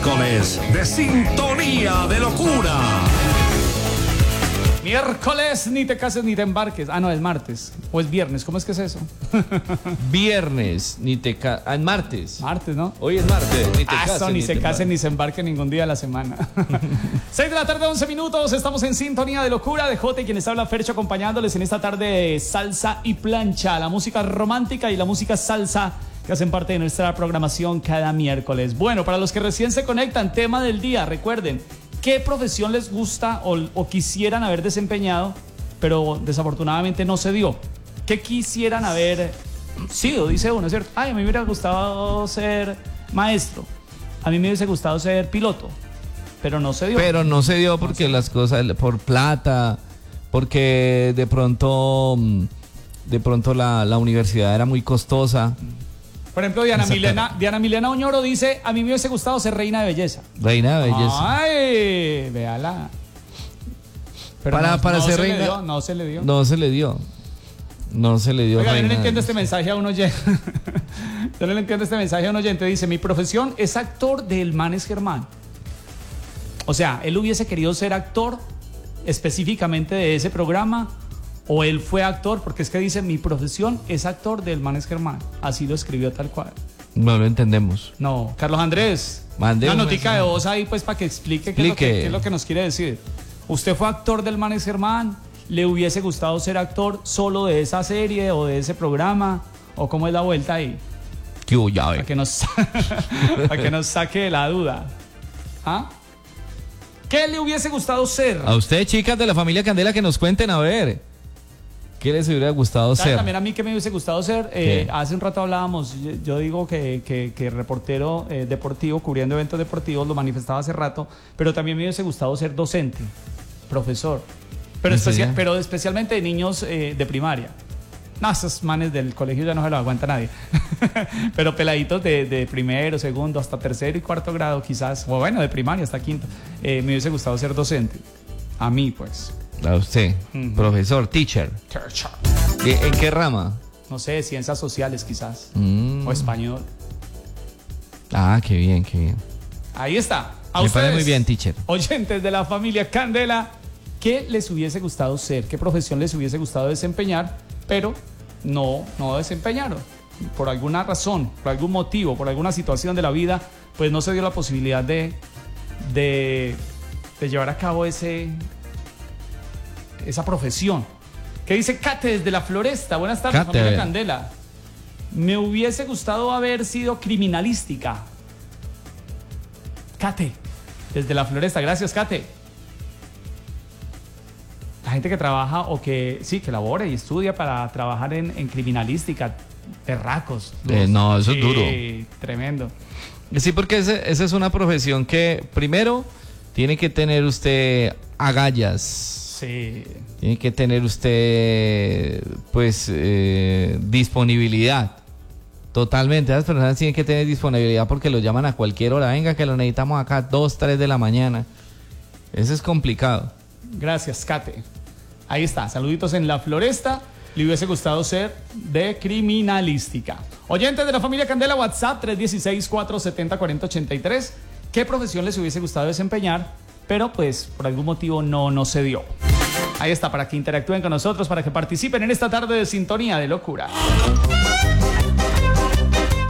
miércoles de Sintonía de Locura. Miércoles, ni te cases ni te embarques. Ah, no, es martes. O es viernes, ¿cómo es que es eso? Viernes, ni te cases. Ah, es martes. Martes, ¿no? Hoy es martes. Ni te cases, Eso, ni se te casen ni se embarquen ningún día de la semana. 6 de la tarde, 11 minutos. Estamos en Sintonía de Locura. De Jote, quienes habla Fercho, acompañándoles en esta tarde de salsa y plancha. La música romántica y la música salsa que hacen parte de nuestra programación cada miércoles. Bueno, para los que recién se conectan, tema del día, recuerden, ¿qué profesión les gusta o quisieran haber desempeñado, pero desafortunadamente no se dio? ¿Qué quisieran haber sido? Dice uno, ¿cierto? Ay, a mí me hubiera gustado ser maestro, a mí me hubiese gustado ser piloto, pero no se dio. Pero no se dio porque las cosas, por plata, porque de pronto la universidad era muy costosa. Por ejemplo, Diana Milena Oñoro dice, a mí me hubiese gustado ser reina de belleza. Reina de belleza. Ay, véala. Pero Para ser reina. No se le dio. No se le dio. Oiga, yo reina no entiendo de este mensaje a un oyente. Yo no le entiendo este mensaje a un oyente. Dice, mi profesión es actor del Manes Germán. O sea, él hubiese querido ser actor específicamente de ese programa, o él fue actor, porque es que dice, mi profesión es actor del Manes Germán. Así lo escribió tal cual. No lo entendemos. No, Carlos Andrés, Mande una un notica de mensaje. voz ahí pues para que explique qué es lo que nos quiere decir. Usted fue actor del Manes Germán, ¿le hubiese gustado ser actor solo de esa serie o de ese programa? ¿O cómo es la vuelta ahí? ¿Qué hubo, llave? Para que nos saque de la duda. ¿Ah? ¿Qué le hubiese gustado ser? A ustedes, chicas de la familia Candela, que nos cuenten, a ver. ¿Qué les hubiera gustado ser? También a mí que me hubiese gustado ser, hace un rato hablábamos, yo digo que reportero deportivo, cubriendo eventos deportivos, lo manifestaba hace rato, pero también me hubiese gustado ser docente, profesor, pero especialmente de niños de primaria. No, esos manes del colegio ya no se lo aguanta nadie. Pero peladitos de primero, segundo, hasta tercero y cuarto grado quizás, o bueno, de primaria hasta quinto, me hubiese gustado ser docente. A mí, pues. A usted, profesor, teacher. ¿En qué rama? No sé, ciencias sociales quizás, o español. Ah, qué bien, qué bien. Ahí está. A Me ustedes, parece muy bien, teacher. oyentes de la familia Candela, ¿qué les hubiese gustado ser? ¿Qué profesión les hubiese gustado desempeñar? Pero no desempeñaron. Por alguna razón, por algún motivo, por alguna situación de la vida, pues no se dio la posibilidad de llevar a cabo esa profesión. ¿Qué dice Kate desde la Floresta? Buenas tardes, Kate, familia Candela. Me hubiese gustado haber sido criminalística. Kate, desde la Floresta. Gracias, Kate. La gente que trabaja o que labora y estudia para trabajar en criminalística, berracos. No, eso es duro. Tremendo. Sí, porque esa es una profesión que primero tiene que tener usted agallas. Sí. Tiene que tener usted, pues, disponibilidad. Totalmente. Las personas tienen que tener disponibilidad porque lo llaman a cualquier hora. Venga, que lo necesitamos acá 2, 3 de la mañana. Eso es complicado. Gracias, Kate. Ahí está. Saluditos en la Floresta. Le hubiese gustado ser de criminalística. Oyentes de la familia Candela, WhatsApp 316-470-4083. ¿Qué profesión les hubiese gustado desempeñar? Pero pues por algún motivo no se dio. Ahí está, para que interactúen con nosotros, para que participen en esta tarde de Sintonía de Locura.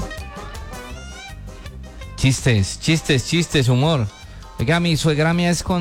Chistes, humor. Oiga, mi suegra mía es con